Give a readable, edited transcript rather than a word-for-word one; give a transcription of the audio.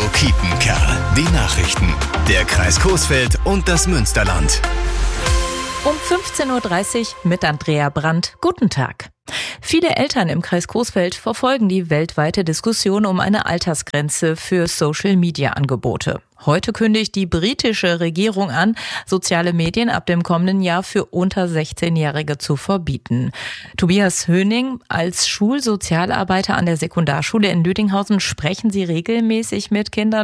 Kiepenkerl. Die Nachrichten. Der Kreis Coesfeld und das Münsterland. Um 15.30 Uhr mit Andrea Brandt. Guten Tag. Viele Eltern im Kreis Coesfeld verfolgen die weltweite Diskussion um eine Altersgrenze für Social-Media-Angebote. Heute kündigt die britische Regierung an, soziale Medien ab dem kommenden Jahr für unter 16-Jährige zu verbieten. Tobias Höning, als Schulsozialarbeiter an der Sekundarschule in Lüdinghausen sprechen Sie regelmäßig mit Kindern